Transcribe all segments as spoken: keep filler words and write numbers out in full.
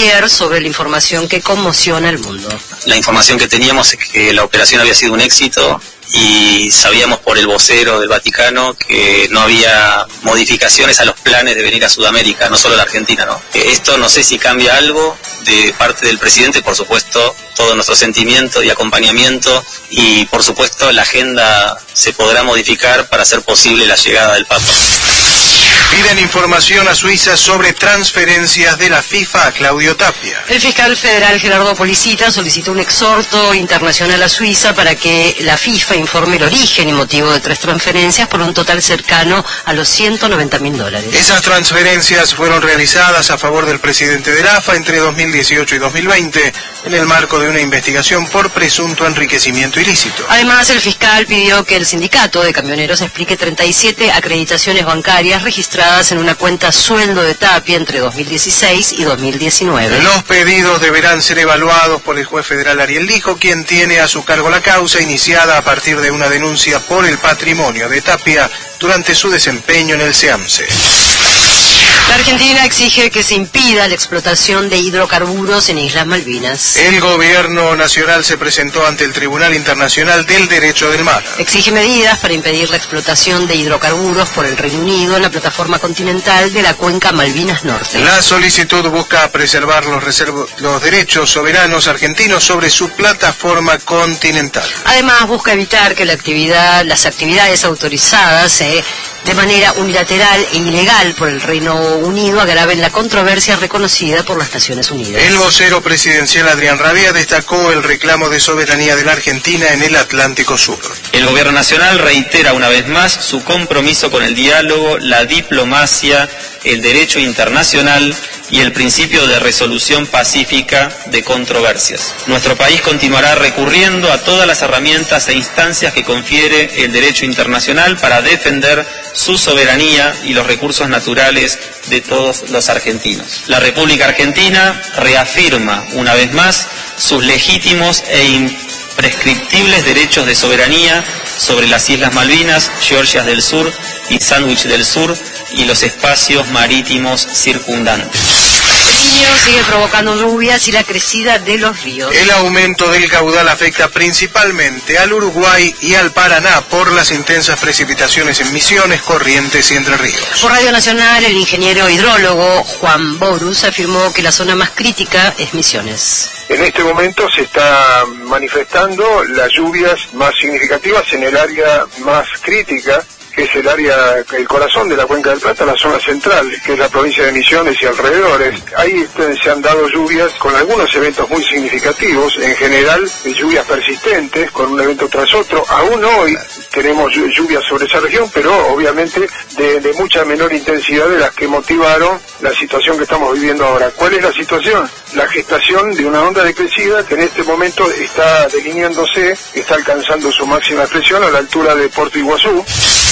ayer sobre la información que conmociona al mundo. La información que teníamos es que la operación había sido un éxito y sabíamos por el vocero del Vaticano que no había modificaciones a los planes de venir a Sudamérica, no solo a la Argentina, ¿no? Esto no sé si cambia algo de parte del presidente, por supuesto, todo nuestro sentimiento y acompañamiento, y por supuesto la agenda se podrá modificar para hacer posible la llegada del Papa. Piden información a Suiza sobre transferencias de la FIFA a Claudio Tapia. El fiscal federal Gerardo Policita solicitó un exhorto internacional a Suiza para que la FIFA informe el origen y motivo de tres transferencias por un total cercano a los ciento noventa mil dólares. Esas transferencias fueron realizadas a favor del presidente de la A F A entre dos mil dieciocho y dos mil veinte en el marco de una investigación por presunto enriquecimiento ilícito. Además, el fiscal pidió que el sindicato de camioneros explique treinta y siete acreditaciones bancarias registradas en una cuenta sueldo de Tapia entre dos mil dieciséis y dos mil diecinueve. Los pedidos deberán ser evaluados por el juez federal Ariel Lijo, quien tiene a su cargo la causa iniciada a partir de una denuncia por el patrimonio de Tapia durante su desempeño en el SEAMSE. La Argentina exige que se impida la explotación de hidrocarburos en Islas Malvinas. El gobierno nacional se presentó ante el Tribunal Internacional del Derecho del Mar. Exige medidas para impedir la explotación de hidrocarburos por el Reino Unido en la plataforma continental de la cuenca Malvinas Norte. La solicitud busca preservar los, reservo, los derechos soberanos argentinos sobre su plataforma continental. Además, busca evitar que la actividad, las actividades autorizadas eh, de manera unilateral e ilegal por el Reino Unido agraven la controversia reconocida por las Naciones Unidas. El vocero presidencial Adrián Rabea destacó el reclamo de soberanía de la Argentina en el Atlántico Sur. El gobierno nacional reitera una vez más su compromiso con el diálogo, la diplomacia, el derecho internacional y el principio de resolución pacífica de controversias. Nuestro país continuará recurriendo a todas las herramientas e instancias que confiere el derecho internacional para defender su soberanía y los recursos naturales de todos los argentinos. La República Argentina reafirma una vez más sus legítimos e imprescriptibles derechos de soberanía sobre las Islas Malvinas, Georgias del Sur y Sandwich del Sur y los espacios marítimos circundantes. El Niño sigue provocando lluvias y la crecida de los ríos. El aumento del caudal afecta principalmente al Uruguay y al Paraná por las intensas precipitaciones en Misiones, Corrientes y Entre Ríos. Por Radio Nacional, el ingeniero hidrólogo Juan Borus afirmó que la zona más crítica es Misiones. En este momento se está manifestando las lluvias más significativas en el área más crítica, que es el área, el corazón de la Cuenca del Plata, la zona central, que es la provincia de Misiones y alrededores. Ahí se han dado lluvias con algunos eventos muy significativos, en general lluvias persistentes, con un evento tras otro. Aún hoy tenemos lluvias sobre esa región, pero obviamente de, de mucha menor intensidad de las que motivaron la situación que estamos viviendo ahora. ¿Cuál es la situación? La gestación de una onda de crecida que en este momento está delineándose, está alcanzando su máxima expresión a la altura de Puerto Iguazú.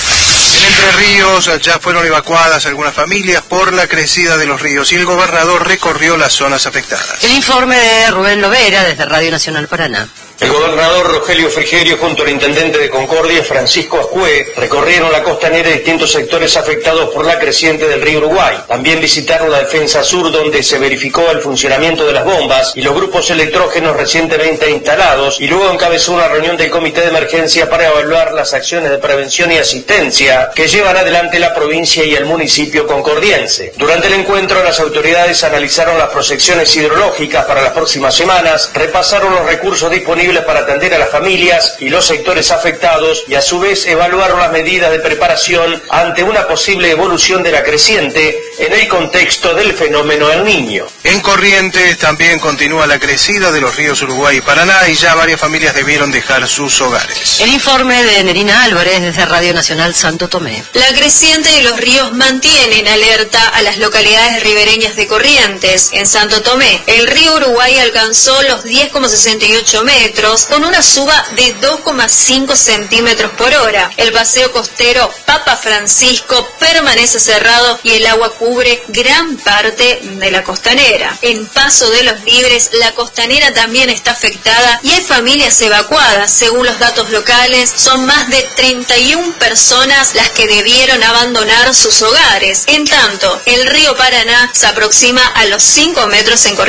En Entre Ríos ya fueron evacuadas algunas familias por la crecida de los ríos y el gobernador recorrió las zonas afectadas. El informe de Rubén Lovera desde Radio Nacional Paraná. El gobernador Rogelio Frigerio junto al intendente de Concordia, Francisco Ascué, recorrieron la costanera de distintos sectores afectados por la creciente del río Uruguay. También visitaron la defensa sur, donde se verificó el funcionamiento de las bombas y los grupos electrógenos recientemente instalados, y luego encabezó una reunión del comité de emergencia para evaluar las acciones de prevención y asistencia que llevan adelante la provincia y el municipio concordiense. Durante el encuentro, las autoridades analizaron las proyecciones hidrológicas para las próximas semanas, repasaron los recursos disponibles para atender a las familias y los sectores afectados y a su vez evaluaron las medidas de preparación ante una posible evolución de la creciente en el contexto del fenómeno El Niño. En Corrientes también continúa la crecida de los ríos Uruguay y Paraná y ya varias familias debieron dejar sus hogares. El informe de Nerina Álvarez desde Radio Nacional Santo Tomé. La creciente de los ríos mantiene en alerta a las localidades ribereñas de Corrientes. En Santo Tomé, el río Uruguay alcanzó los diez coma sesenta y ocho metros con una suba de dos coma cinco centímetros por hora. El paseo costero Papa Francisco permanece cerrado y el agua cubre gran parte de la costanera. En Paso de los Libres, la costanera también está afectada y hay familias evacuadas. Según los datos locales, son más de treinta y una personas las que debieron abandonar sus hogares. En tanto, el río Paraná se aproxima a los cinco metros en Corrientes.